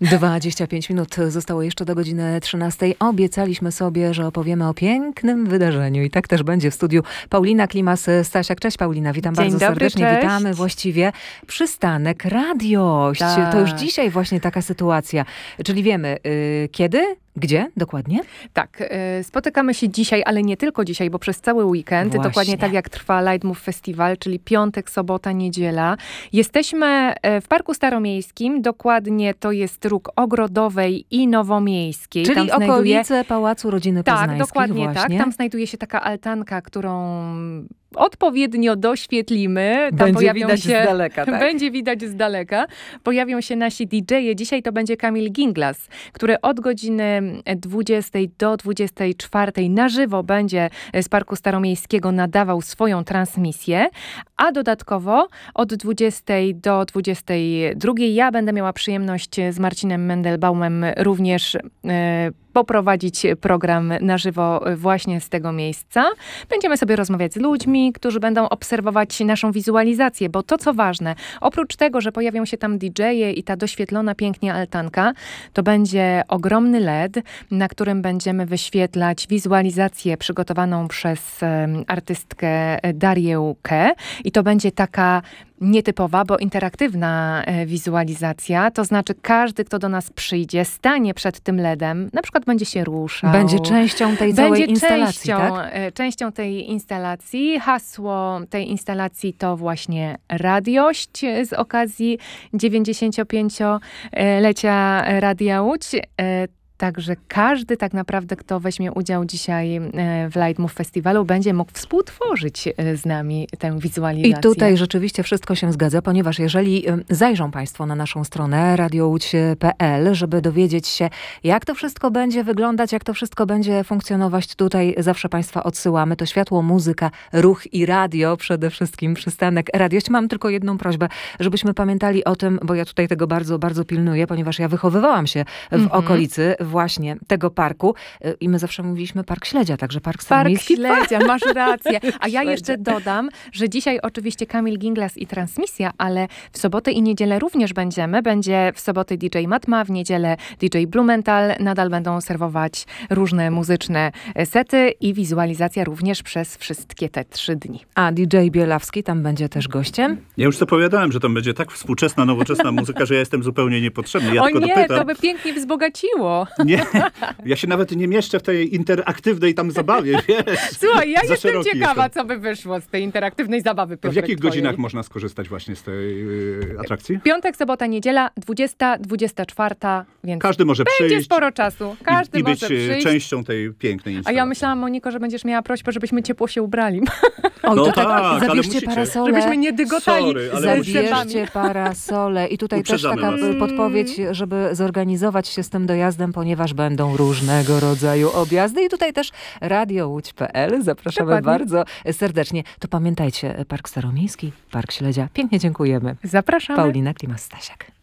25 minut zostało jeszcze do godziny 13. Obiecaliśmy sobie, że opowiemy o pięknym wydarzeniu i tak też będzie w studiu Paulina Klimas-Stasiak. Cześć Paulina, witam bardzo serdecznie. Cześć. Witamy właściwie przystanek Radiość. Tak. To już dzisiaj właśnie taka sytuacja. Czyli wiemy kiedy, gdzie dokładnie? Tak, spotykamy się dzisiaj, ale nie tylko dzisiaj, bo przez cały weekend, Właśnie. dokładnie tak jak trwa Light Move Festival, czyli piątek, sobota, niedziela. Jesteśmy w Parku Staromiejskim, dokładnie to jest róg Ogrodowej i Nowomiejskiej. Czyli tam okolice Pałacu Rodziny Tak, Poznańskiej. dokładnie właśnie. tak. Tam znajduje się taka altanka, którą odpowiednio doświetlimy. Tam Będzie pojawią widać się, z daleka, tak? Będzie widać z daleka. Pojawią się nasi DJ-e. Dzisiaj to będzie Kamil Ginglas, który od godziny 20 do 24 na żywo będzie z Parku Staromiejskiego nadawał swoją transmisję, a dodatkowo od 20 do 22 ja będę miała przyjemność z Marcinem Mendelbaumem również poprowadzić program na żywo właśnie z tego miejsca. Będziemy sobie rozmawiać z ludźmi, którzy będą obserwować naszą wizualizację, bo to co ważne, oprócz tego, że pojawią się tam DJ-e i ta doświetlona pięknie altanka, to będzie ogromny LED, na którym będziemy wyświetlać wizualizację przygotowaną przez artystkę Darię K. I to będzie taka nietypowa, bo interaktywna wizualizacja, to znaczy każdy, kto do nas przyjdzie, stanie przed tym LEDem, na przykład będzie się ruszał. Będzie częścią tej całej instalacji, tak? Częścią tej instalacji. Hasło tej instalacji to właśnie Radiość z okazji 95-lecia Radia Łódź. Także każdy tak naprawdę, kto weźmie udział dzisiaj w Light Move Festiwalu, będzie mógł współtworzyć z nami tę wizualizację. I tutaj rzeczywiście wszystko się zgadza, ponieważ jeżeli zajrzą Państwo na naszą stronę radiołódź.pl, żeby dowiedzieć się, jak to wszystko będzie wyglądać, jak to wszystko będzie funkcjonować, tutaj zawsze Państwa odsyłamy. To światło, muzyka, ruch i radio, przede wszystkim przystanek Radiość. Mam tylko jedną prośbę, żebyśmy pamiętali o tym, bo ja tutaj tego bardzo, bardzo pilnuję, ponieważ ja wychowywałam się w okolicy właśnie tego parku i my zawsze mówiliśmy Park Śledzia, także Park Staromiejski. Park Śledzia, masz rację. A ja jeszcze dodam, że dzisiaj oczywiście Kamil Ginglas i transmisja, ale w sobotę i niedzielę również będziemy. Będzie w sobotę DJ Matma, w niedzielę DJ Blumenthal. Nadal będą serwować różne muzyczne sety i wizualizacja również przez wszystkie te 3 dni. A DJ Bielawski tam będzie też gościem? Ja już zapowiadałem, że tam będzie tak współczesna, nowoczesna muzyka, że ja jestem zupełnie niepotrzebny. Ja O tylko nie, dopytam. to by pięknie wzbogaciło. Nie, ja się nawet nie mieszczę w tej interaktywnej tam zabawie, wiesz. Słuchaj, ja Za jestem szeroki ciekawa, jestem. co by wyszło z tej interaktywnej zabawy. W Piotrek, jakich twojej. godzinach można skorzystać właśnie z tej atrakcji? Piątek, sobota, niedziela, 20, 24, więc Każdy może będzie przyjść sporo czasu. Każdy i być może przyjść. częścią tej pięknej A instalacji. ja myślałam, Moniko, że będziesz miała prośbę, żebyśmy ciepło się ubrali. Oj, No to tak, ale zabierzcie musicie. parasole. Żebyśmy nie dygotali Sorry, ale z zębami. Zabierzcie parasole. I tutaj też Uprzedzamy taka was. podpowiedź, żeby zorganizować się z tym dojazdem, ponieważ będą różnego rodzaju objazdy. I tutaj też radiołódź.pl. Zapraszamy Dokładnie. bardzo serdecznie. To pamiętajcie, Park Staromiejski, Park Śledzia. Pięknie dziękujemy. Zapraszamy. Paulina Klimas-Stasiak.